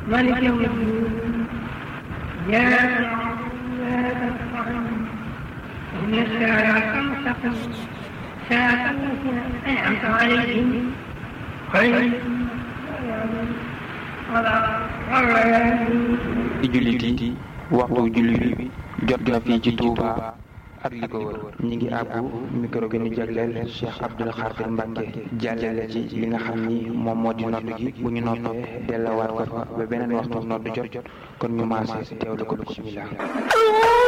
مالك يوم الدين إياك نعبد وإياك نستعين اهدنا الصراط المستقيم صراط الذين أنعمت عليهم غير ci jullit yi waxtu jullit bi jot na fii ci Touba ak li ko wër ñi ngi àbbu micro gi ni jagleel Cheikh Abdoul Khadir Mbacke jàllale ci li nga xam ni moom moo di nodd gi bu ñu noppee delluwaat ko fa ba beneen waxtu nodd jot kon ñu maase teewlu ko bismillah